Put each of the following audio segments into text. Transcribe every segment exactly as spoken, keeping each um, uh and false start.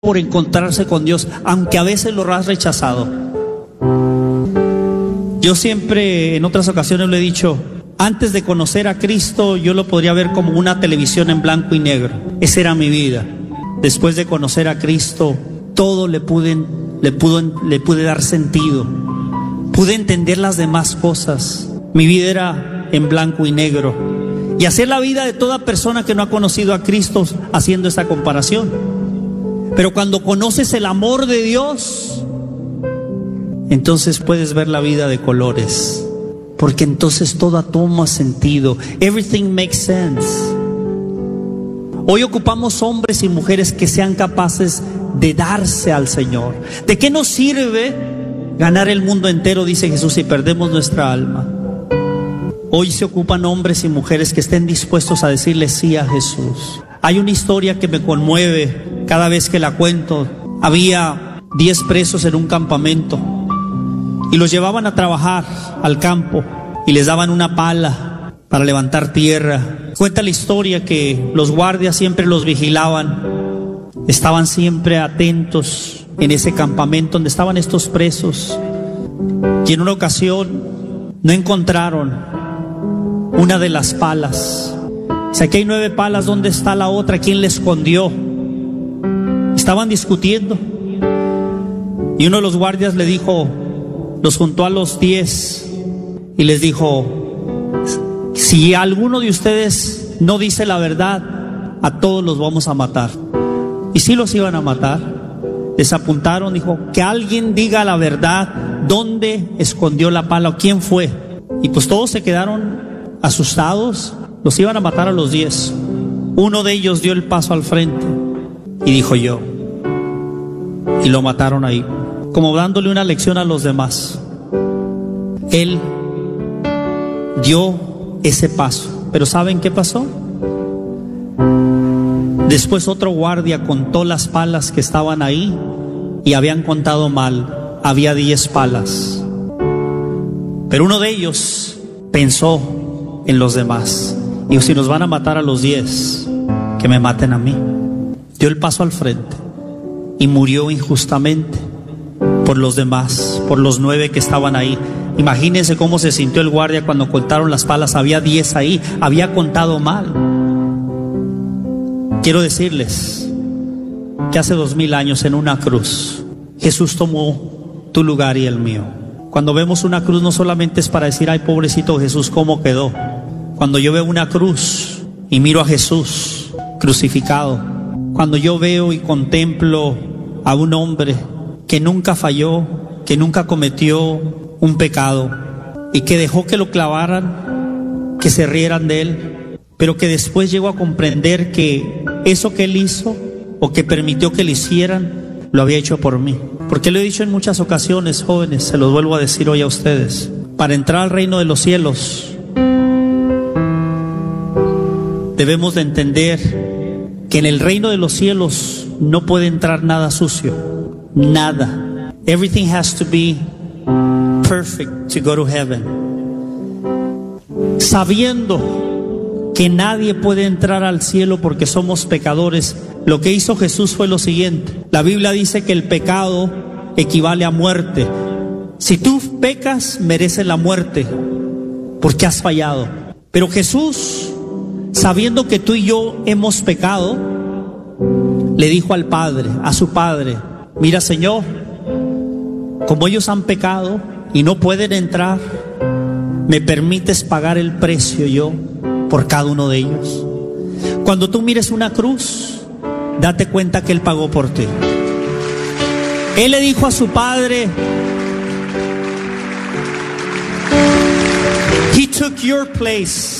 por encontrarse con Dios, aunque a veces lo has rechazado. Yo siempre en otras ocasiones lo he dicho, antes de conocer a Cristo yo lo podría ver como una televisión en blanco y negro. Esa era mi vida. Después de conocer a Cristo, todo le pude, le pudo, le pude dar sentido. Pude entender las demás cosas. Mi vida era en blanco y negro. Y hacer la vida de toda persona que no ha conocido a Cristo haciendo esta comparación. Pero cuando conoces el amor de Dios, entonces puedes ver la vida de colores, porque entonces todo toma sentido. Everything makes sense. Hoy ocupamos hombres y mujeres que sean capaces de darse al Señor. ¿De qué nos sirve ganar el mundo entero, dice Jesús, si perdemos nuestra alma? Hoy se ocupan hombres y mujeres que estén dispuestos a decirle sí a Jesús. Hay una historia que me conmueve cada vez que la cuento. Había diez presos en un campamento y los llevaban a trabajar al campo y les daban una pala para levantar tierra. Cuenta la historia que los guardias siempre los vigilaban, estaban siempre atentos en ese campamento donde estaban estos presos, y en una ocasión no encontraron una de las palas. Si aquí hay nueve palas, ¿dónde está la otra? ¿Quién la escondió? Estaban discutiendo y uno de los guardias le dijo, los juntó a los diez y les dijo, si alguno de ustedes no dice la verdad, a todos los vamos a matar. Y sí los iban a matar. Les apuntaron, dijo, que alguien diga la verdad, dónde escondió la pala o quién fue. Y pues todos se quedaron asustados. Los iban a matar a los diez. Uno de ellos dio el paso al frente y dijo yo. Y lo mataron ahí, como dándole una lección a los demás. Él dio ese paso. Pero ¿saben qué pasó? Después otro guardia contó las palas que estaban ahí y habían contado mal. Había diez palas. Pero uno de ellos pensó en los demás. Y si nos van a matar a los diez, que me maten a mí. Dio el paso al frente y murió injustamente por los demás, por los nueve que estaban ahí. Imagínense cómo se sintió el guardia cuando contaron las palas. Había diez ahí, había contado mal. Quiero decirles que hace dos mil años en una cruz Jesús tomó tu lugar y el mío. Cuando vemos una cruz no solamente es para decir, ay, pobrecito Jesús, ¿cómo quedó? Cuando yo veo una cruz y miro a Jesús crucificado, cuando yo veo y contemplo a un hombre que nunca falló, que nunca cometió un pecado y que dejó que lo clavaran, que se rieran de él, pero que después llegó a comprender que eso que él hizo o que permitió que le hicieran, lo había hecho por mí. Porque lo he dicho en muchas ocasiones, jóvenes, se los vuelvo a decir hoy a ustedes, para entrar al reino de los cielos debemos de entender que en el reino de los cielos no puede entrar nada sucio, nada. Everything has to be perfect to go to heaven. Sabiendo que nadie puede entrar al cielo porque somos pecadores, lo que hizo Jesús fue lo siguiente. La Biblia dice que el pecado equivale a muerte. Si tú pecas, mereces la muerte porque has fallado. Pero Jesús, sabiendo que tú y yo hemos pecado, le dijo al Padre, a su Padre, mira, Señor, como ellos han pecado y no pueden entrar, me permites pagar el precio yo por cada uno de ellos. Cuando tú mires una cruz, date cuenta que Él pagó por ti. Él le dijo a su Padre, He took your place.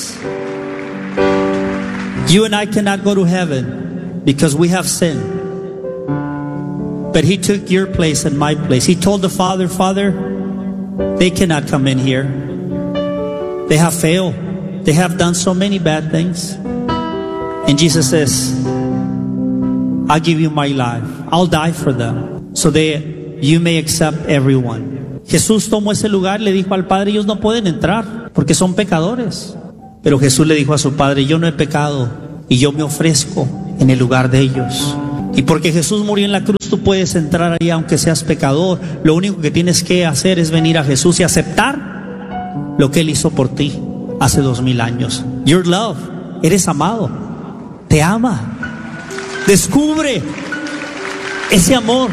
You and I cannot go to heaven because we have sinned. But He took your place and my place. He told the Father, Father, they cannot come in here. They have failed. They have done so many bad things. And Jesus says, I'll give you my life. I'll die for them so that you may accept everyone. Jesús tomó ese lugar, le dijo al Padre, ellos no pueden entrar porque son pecadores. Pero Jesús le dijo a su Padre, yo no he pecado y yo me ofrezco en el lugar de ellos. Y porque Jesús murió en la cruz, tú puedes entrar ahí aunque seas pecador. Lo único que tienes que hacer es venir a Jesús y aceptar lo que Él hizo por ti hace dos mil años. You're loved. Eres amado. Te ama. Descubre ese amor.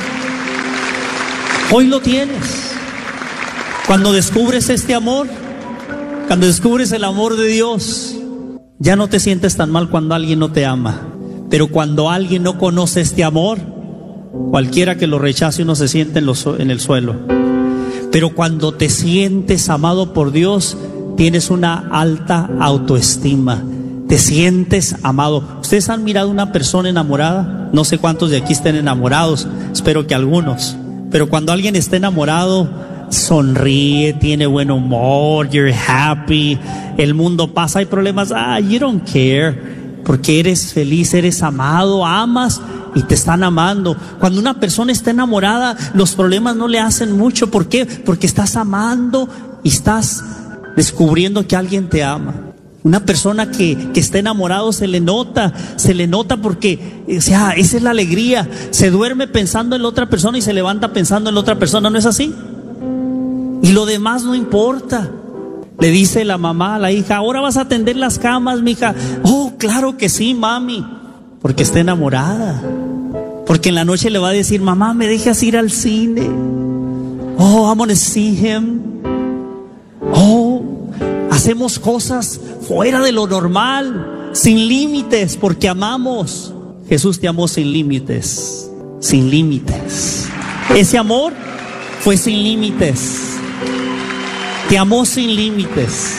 Hoy lo tienes. Cuando descubres este amor, cuando descubres el amor de Dios, ya no te sientes tan mal cuando alguien no te ama. Pero cuando alguien no conoce este amor, cualquiera que lo rechace, uno se siente en, los, en el suelo. Pero cuando te sientes amado por Dios, tienes una alta autoestima. Te sientes amado. ¿Ustedes han mirado una persona enamorada? No sé cuántos de aquí estén enamorados, espero que algunos. Pero cuando alguien está enamorado, sonríe, tiene buen humor, you're happy, el mundo pasa, hay problemas, ah, you don't care. Porque eres feliz, eres amado, amas y te están amando. Cuando una persona está enamorada, los problemas no le hacen mucho. ¿Por qué? Porque estás amando y estás descubriendo que alguien te ama. Una persona que, que está enamorado se le nota, se le nota porque, o sea, esa es la alegría. Se duerme pensando en la otra persona y se levanta pensando en la otra persona, ¿no es así? Y lo demás no importa. Le dice la mamá a la hija, ahora vas a tender las camas, mija. Oh, claro que sí, mami. Porque está enamorada. Porque en la noche le va a decir, mamá, ¿me dejas ir al cine? Oh, I'm gonna see him. Oh, hacemos cosas fuera de lo normal, sin límites, porque amamos. Jesús te amó sin límites, sin límites. Ese amor fue sin límites. Te amó sin límites.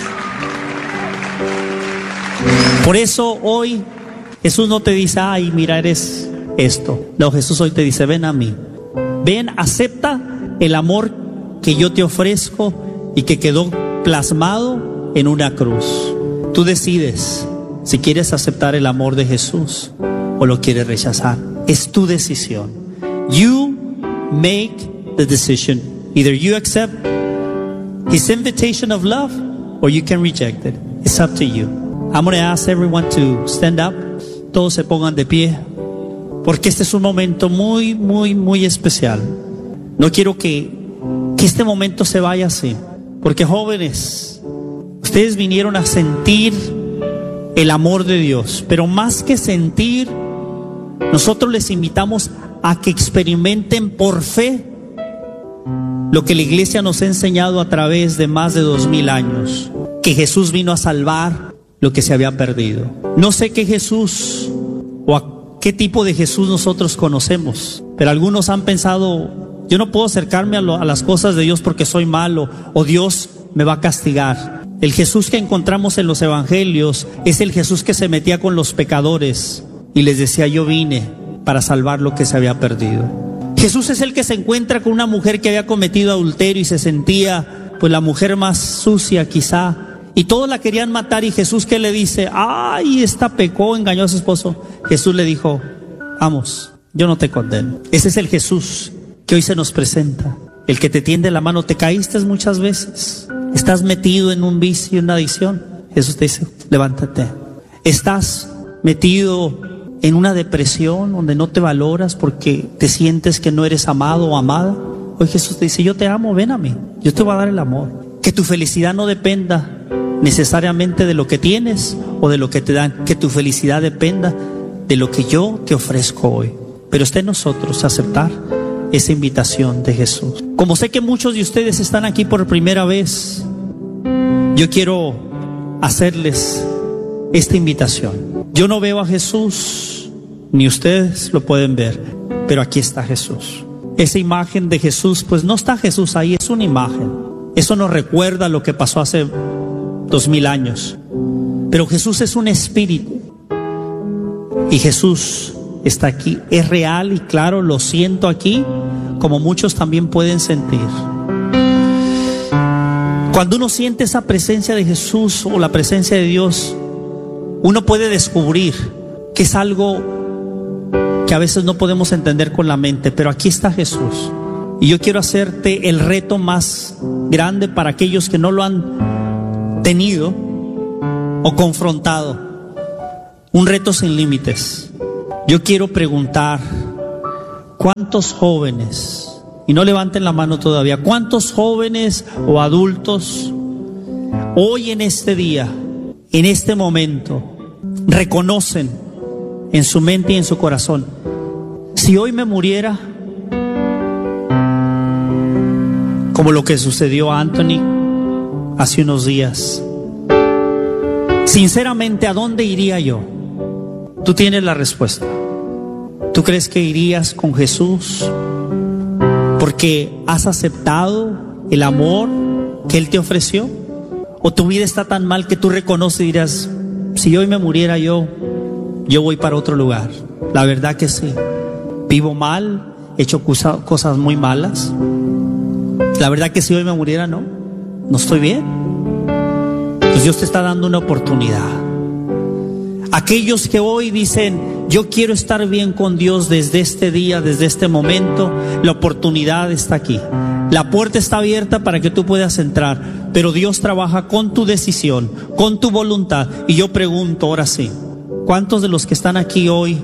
Por eso hoy Jesús no te dice, ay, mira, eres esto. No, Jesús hoy te dice, ven a mí. Ven, acepta el amor que yo te ofrezco y que quedó plasmado en una cruz. Tú decides si quieres aceptar el amor de Jesús o lo quieres rechazar. Es tu decisión. You make the decision. Either you accept His invitation of love, or you can reject it. It's up to you. I'm going to ask everyone to stand up. Todos se pongan de pie, porque este es un momento muy, muy, muy especial. No quiero que, que este momento se vaya así, porque jóvenes, ustedes vinieron a sentir el amor de Dios, pero más que sentir, nosotros les invitamos a que experimenten por fe lo que la iglesia nos ha enseñado a través de más de dos mil años, que Jesús vino a salvar lo que se había perdido. No sé qué Jesús o a qué tipo de Jesús nosotros conocemos, pero algunos han pensado, yo no puedo acercarme a, lo, a las cosas de Dios porque soy malo, o Dios me va a castigar. El Jesús que encontramos en los evangelios es el Jesús que se metía con los pecadores y les decía, yo vine para salvar lo que se había perdido. Jesús es el que se encuentra con una mujer que había cometido adulterio y se sentía pues la mujer más sucia quizá, y todos la querían matar, y Jesús, ¿qué le dice? Ay, esta pecó, engañó a su esposo. Jesús le dijo, vamos, yo no te condeno. Ese es el Jesús que hoy se nos presenta, el que te tiende la mano. Te caíste muchas veces, estás metido en un vicio, en una adicción. Jesús te dice, levántate. Estás metido en una depresión donde no te valoras porque te sientes que no eres amado o amada. Hoy Jesús te dice, yo te amo, ven a mí, yo te voy a dar el amor. Que tu felicidad no dependa necesariamente de lo que tienes o de lo que te dan, que tu felicidad dependa de lo que yo te ofrezco hoy. Pero está en nosotros aceptar esa invitación de Jesús. Como sé que muchos de ustedes están aquí por primera vez, yo quiero hacerles esta invitación. Yo no veo a Jesús, ni ustedes lo pueden ver, pero aquí está Jesús. Esa imagen de Jesús, pues no está Jesús ahí, es una imagen. Eso nos recuerda lo que pasó hace dos mil años. Pero Jesús es un espíritu. Y Jesús está aquí. Es real y claro, lo siento aquí, como muchos también pueden sentir. Cuando uno siente esa presencia de Jesús o la presencia de Dios, uno puede descubrir que es algo que a veces no podemos entender con la mente, pero aquí está Jesús. Y yo quiero hacerte el reto más grande para aquellos que no lo han tenido o confrontado. Un reto sin límites. Yo quiero preguntar, ¿cuántos jóvenes, y no levanten la mano todavía, cuántos jóvenes o adultos hoy en este día, en este momento, reconocen en su mente y en su corazón, si hoy me muriera, como lo que sucedió a Anthony hace unos días, sinceramente, ¿a dónde iría yo? Tú tienes la respuesta. ¿Tú crees que irías con Jesús porque has aceptado el amor que Él te ofreció? ¿O tu vida está tan mal que tú reconoces y dirás, si hoy me muriera yo, yo voy para otro lugar? La verdad que sí. Vivo mal, he hecho cosas muy malas. La verdad que si hoy me muriera, no, no estoy bien. Pues Dios te está dando una oportunidad. Aquellos que hoy dicen, yo quiero estar bien con Dios desde este día, desde este momento, la oportunidad está aquí. La puerta está abierta para que tú puedas entrar, pero Dios trabaja con tu decisión, con tu voluntad. Y yo pregunto, ahora sí, ¿cuántos de los que están aquí hoy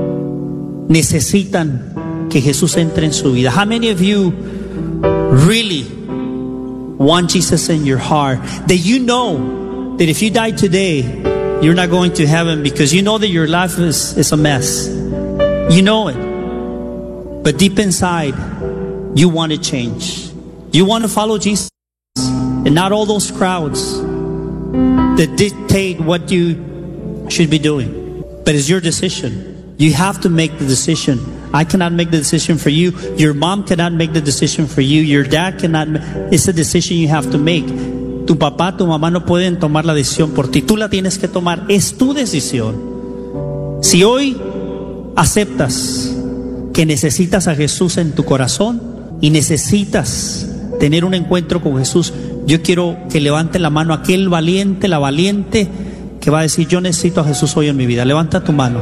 necesitan que Jesús entre en su vida? How many of you really want Jesus in your heart? That you know that if you die today, you're not going to heaven because you know that your life is, is a mess. You know it. But deep inside, you want to change. You want to follow Jesus and not all those crowds that dictate what you should be doing. But it's your decision. You have to make the decision. I cannot make the decision for you. Your mom cannot make the decision for you. Your dad cannot. It's a decision you have to make. Tu papá, tu mamá no pueden tomar la decisión por ti. Tú la tienes que tomar. Es tu decisión. Si hoy aceptas que necesitas a Jesús en tu corazón y necesitas tener un encuentro con Jesús, yo quiero que levante la mano aquel valiente, la valiente que va a decir, yo necesito a Jesús hoy en mi vida. Levanta tu mano.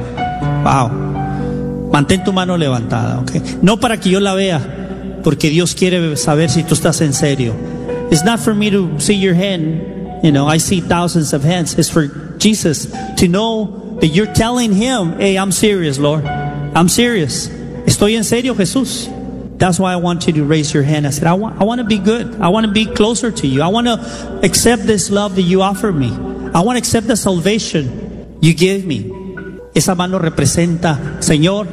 Wow. Mantén tu mano levantada, ¿ok? No para que yo la vea, porque Dios quiere saber si tú estás en serio. It's not for me to see your hand. You know, I see thousands of hands. It's for Jesus to know that you're telling Him, hey, I'm serious, Lord. I'm serious. Estoy en serio, Jesús. That's why I want you to raise your hand. I said, I want, I want to be good. I want to be closer to you. I want to accept this love that you offer me. I want to accept the salvation you give me. Esa mano representa, Señor,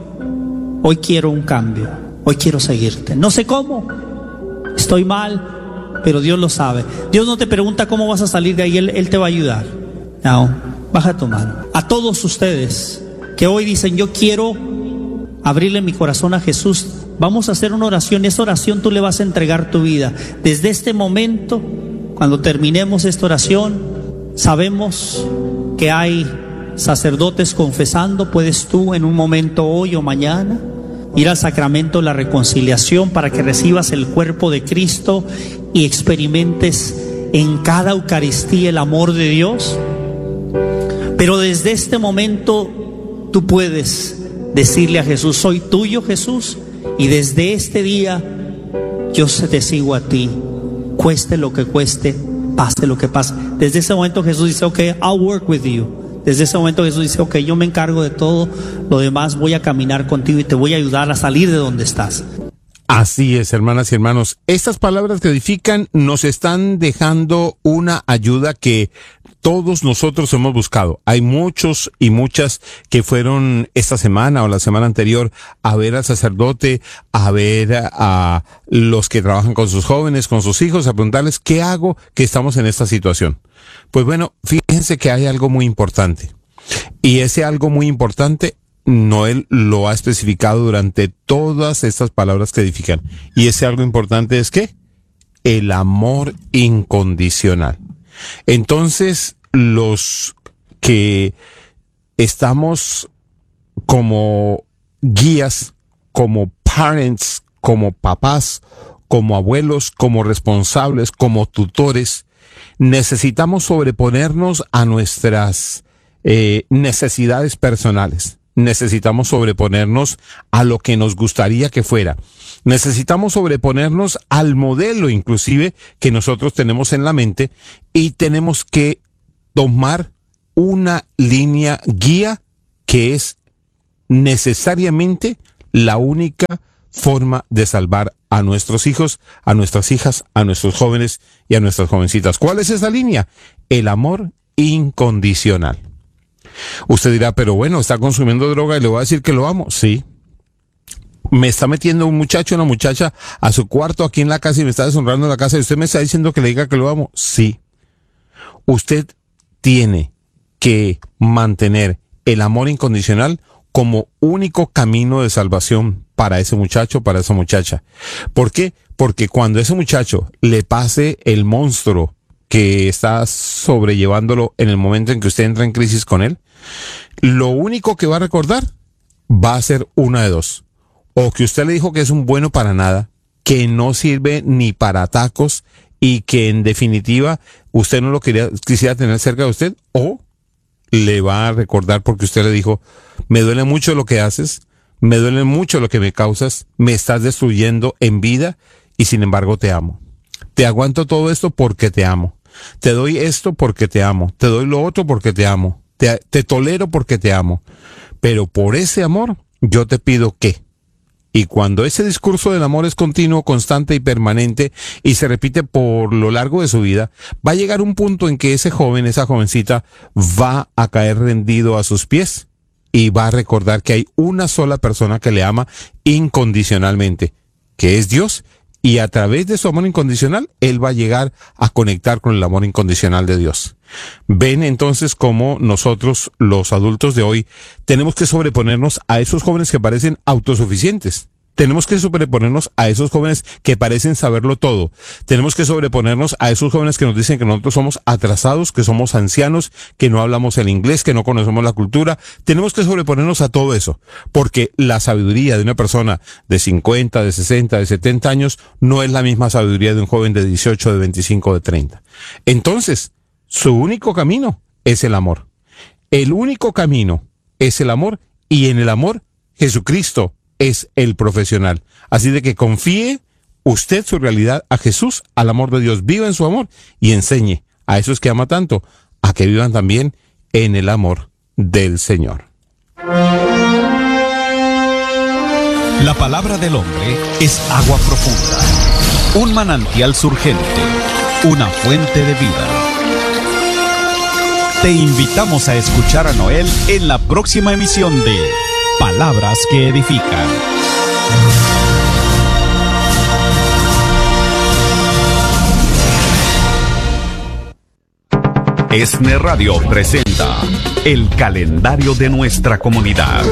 hoy quiero un cambio. Hoy quiero seguirte. No sé cómo. Estoy mal. Pero Dios lo sabe. Dios no te pregunta cómo vas a salir de ahí, Él, Él te va a ayudar. No, baja tu mano. A todos ustedes que hoy dicen, yo quiero abrirle mi corazón a Jesús, vamos a hacer una oración. Esa oración tú le vas a entregar tu vida. Desde este momento, cuando terminemos esta oración, sabemos que hay sacerdotes confesando. Puedes tú en un momento hoy o mañana ir al sacramento de la reconciliación para que recibas el cuerpo de Cristo y experimentes en cada Eucaristía el amor de Dios. Pero desde este momento tú puedes decirle a Jesús, soy tuyo, Jesús, y desde este día yo te sigo a ti, cueste lo que cueste, pase lo que pase. Desde ese momento Jesús dice, ok, I'll work with you. Desde ese momento Jesús dice, ok, yo me encargo de todo, lo demás voy a caminar contigo y te voy a ayudar a salir de donde estás. Así es, hermanas y hermanos. Estas palabras que edifican nos están dejando una ayuda que todos nosotros hemos buscado. Hay muchos y muchas que fueron esta semana o la semana anterior a ver al sacerdote, a ver a, a los que trabajan con sus jóvenes, con sus hijos, a preguntarles, ¿qué hago que estamos en esta situación? Pues bueno, fíjense que hay algo muy importante. Y ese algo muy importante, Noel lo ha especificado durante todas estas palabras que edifican. Y ese algo importante es ¿qué? El amor incondicional. Entonces, los que estamos como guías, como parents, como papás, como abuelos, como responsables, como tutores, necesitamos sobreponernos a nuestras eh, necesidades personales. Necesitamos sobreponernos a lo que nos gustaría que fuera. Necesitamos sobreponernos al modelo inclusive que nosotros tenemos en la mente y tenemos que tomar una línea guía que es necesariamente la única forma de salvar a nuestros hijos, a nuestras hijas, a nuestros jóvenes y a nuestras jovencitas. ¿Cuál es esa línea? El amor incondicional. Usted dirá, pero bueno, está consumiendo droga y le voy a decir que lo amo. Sí. Me está metiendo un muchacho, una muchacha a su cuarto aquí en la casa y me está deshonrando en la casa y usted me está diciendo que le diga que lo amo. Sí. Usted tiene que mantener el amor incondicional como único camino de salvación para ese muchacho, para esa muchacha. ¿Por qué? Porque cuando ese muchacho le pase el monstruo que está sobrellevándolo en el momento en que usted entra en crisis con él, lo único que va a recordar va a ser una de dos. O que usted le dijo que es un bueno para nada, que no sirve ni para tacos y que en definitiva usted no lo quería, quisiera tener cerca de usted, o le va a recordar porque usted le dijo, me duele mucho lo que haces, me duele mucho lo que me causas, me estás destruyendo en vida y sin embargo te amo. Te aguanto todo esto porque te amo. Te doy esto porque te amo. Te doy lo otro porque te amo. Te, te tolero porque te amo. Pero por ese amor yo te pido que. Y cuando ese discurso del amor es continuo, constante y permanente y se repite por lo largo de su vida, va a llegar un punto en que ese joven, esa jovencita, va a caer rendido a sus pies y va a recordar que hay una sola persona que le ama incondicionalmente, que es Dios, y a través de su amor incondicional, él va a llegar a conectar con el amor incondicional de Dios. Ven entonces cómo nosotros, los adultos de hoy, tenemos que sobreponernos a esos jóvenes que parecen autosuficientes. Tenemos que sobreponernos a esos jóvenes que parecen saberlo todo. Tenemos que sobreponernos a esos jóvenes que nos dicen que nosotros somos atrasados, que somos ancianos, que no hablamos el inglés, que no conocemos la cultura. Tenemos que sobreponernos a todo eso, porque la sabiduría de una persona de cincuenta, de sesenta, de setenta años no es la misma sabiduría de un joven de dieciocho, de veinticinco, de treinta. Entonces, su único camino es el amor. El único camino es el amor, y en el amor, Jesucristo es el profesional. Así de que confíe usted su realidad a Jesús, al amor de Dios. Viva en su amor y enseñe a esos que ama tanto a que vivan también en el amor del Señor. La palabra del hombre es agua profunda, un manantial surgente, una fuente de vida. Te invitamos a escuchar a Noel en la próxima emisión de Palabras que Edifican. ESNE Radio presenta el calendario de nuestra comunidad.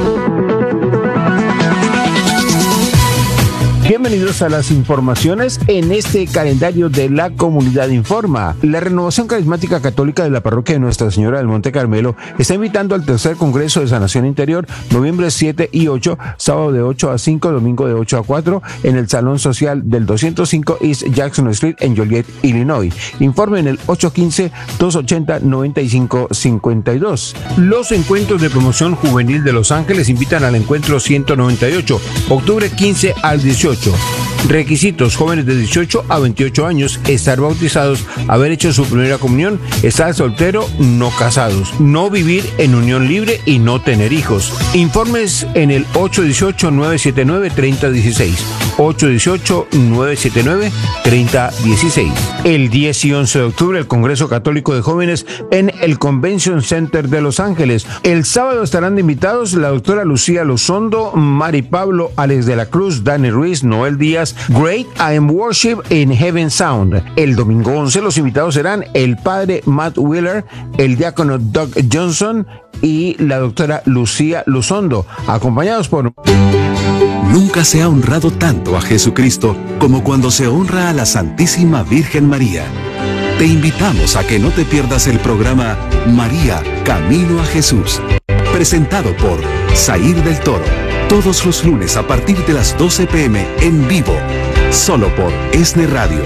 Bienvenidos a las informaciones en este calendario de la Comunidad Informa. La Renovación Carismática Católica de la Parroquia de Nuestra Señora del Monte Carmelo está invitando al tercer Congreso de Sanación Interior, noviembre siete y ocho, sábado de ocho a cinco, domingo de ocho a cuatro, en el Salón Social del doscientos cinco East Jackson Street en Joliet, Illinois. Informe en el ocho uno cinco, dos ocho cero, nueve cinco cinco dos. Los encuentros de promoción juvenil de Los Ángeles invitan al encuentro ciento noventa y ocho, octubre quince al dieciocho. Requisitos: jóvenes de dieciocho a veintiocho años, estar bautizados, haber hecho su primera comunión, estar soltero, no casados, no vivir en unión libre y no tener hijos. Informes en el ocho uno ocho, nueve siete nueve, tres cero uno seis, ocho uno ocho, nueve siete nueve, tres cero uno seis. El diez y once de octubre, el Congreso Católico de Jóvenes en el Convention Center de Los Ángeles. El sábado estarán invitados la doctora Lucía Luzondo, Mari Pablo, Alex de la Cruz, Dani Ruiz, Noel Díaz, Great I Am Worship in Heaven Sound. El domingo once los invitados serán el padre Matt Wheeler, el diácono Doug Johnson y la doctora Lucía Luzondo, acompañados por... Nunca se ha honrado tanto a Jesucristo como cuando se honra a la Santísima Virgen María. Te invitamos a que no te pierdas el programa María, Camino a Jesús, presentado por Zair del Toro, todos los lunes a partir de las doce pe eme en vivo, solo por ESNE Radio.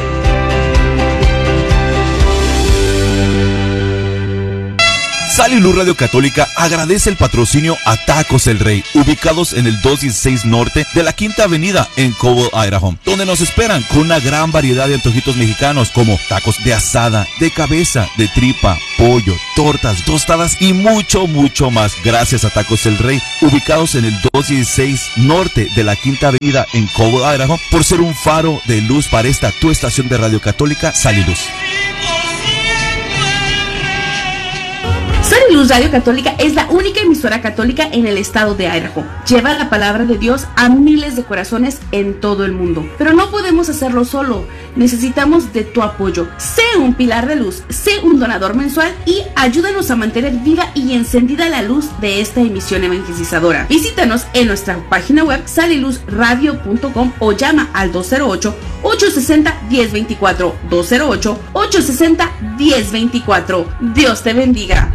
Sal y Luz Radio Católica agradece el patrocinio a Tacos El Rey, ubicados en el doscientos dieciséis Norte de la Quinta Avenida en Cobble, Idaho, donde nos esperan con una gran variedad de antojitos mexicanos como tacos de asada, de cabeza, de tripa, pollo, tortas, tostadas y mucho, mucho más. Gracias a Tacos El Rey, ubicados en el doscientos dieciséis Norte de la Quinta Avenida en Cobble, Idaho, por ser un faro de luz para esta tu estación de Radio Católica, Sal y Luz. Sal y Luz Radio Católica es la única emisora católica en el estado de Idaho. Lleva la palabra de Dios a miles de corazones en todo el mundo. Pero no podemos hacerlo solo. Necesitamos de tu apoyo. Sé un pilar de luz, sé un donador mensual y ayúdanos a mantener viva y encendida la luz de esta emisión evangelizadora. Visítanos en nuestra página web sal y luz radio punto com o llama al dos cero ocho, ocho seis cero, uno cero dos cuatro, dos cero ocho, ocho seis cero, uno cero dos cuatro. Dios te bendiga.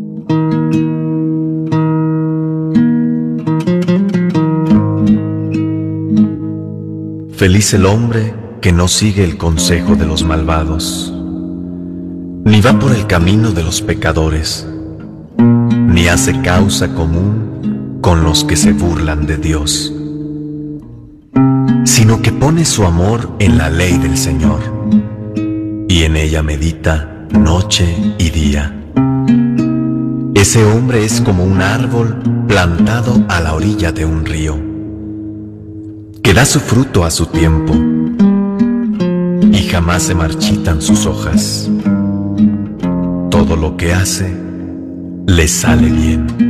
Feliz el hombre que no sigue el consejo de los malvados, ni va por el camino de los pecadores, ni hace causa común con los que se burlan de Dios, sino que pone su amor en la ley del Señor, y en ella medita noche y día. Ese hombre es como un árbol plantado a la orilla de un río, que da su fruto a su tiempo, y jamás se marchitan sus hojas. Todo lo que hace, le sale bien.